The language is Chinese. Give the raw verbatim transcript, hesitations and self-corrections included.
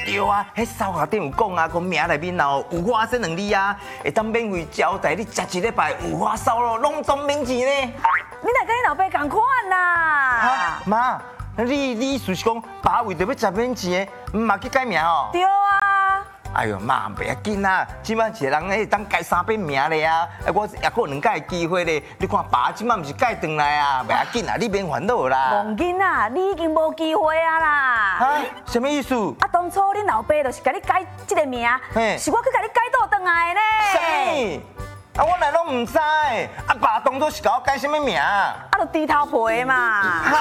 对啊，迄烧烤店有讲啊，讲名内面哦有花生两字啊，会当免费招待你食一礼拜有花烧咯，拢总免钱呢。 你哪跟你老爸同款啦？ 哈，妈，你你意思是讲爸为着要食免钱的，唔嘛去改名哦？ 对啊。 哎呦妈，袂要紧啦，即摆一个人会当改三遍名咧啊！哎，我也搁有两届机会咧，你看爸即摆毋是改转来啊，袂要紧啦，你免烦恼啦。 忘紧啦，你已经无机会啊啦。 哈？什么意思？ 啊，当初恁老爸就是甲你改这个名，是我去甲你改倒转来的什呢。 么？啊，我哪拢唔知？啊，爸当初是甲我改什么名？ 啊，就低头皮嘛。